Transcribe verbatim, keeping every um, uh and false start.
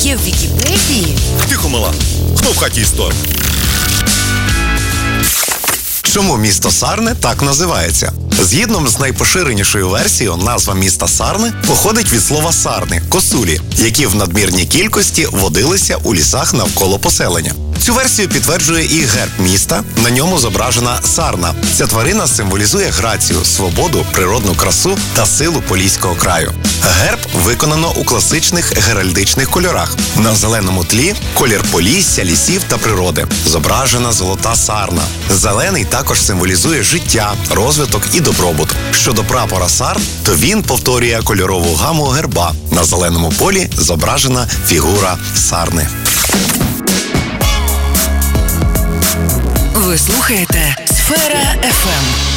яке в Вікіпедії? Тихо, мала. Хто в хаті історик? Чому місто Сарни так називається? Згідно з найпоширенішою версією, назва міста Сарни походить від слова сарни – косулі, які в надмірній кількості водилися у лісах навколо поселення. Цю версію підтверджує і герб міста, на ньому зображена сарна. Ця тварина символізує грацію, свободу, природну красу та силу Поліського краю. Герб виконано у класичних геральдичних кольорах. На зеленому тлі – колір полісся, лісів та природи. Зображена золота сарна. Зелений також символізує життя, розвиток і добробут. Щодо прапора Сарн, то він повторює кольорову гаму герба. На зеленому полі зображена фігура сарни. Ви слухаєте «Сфера еф ем».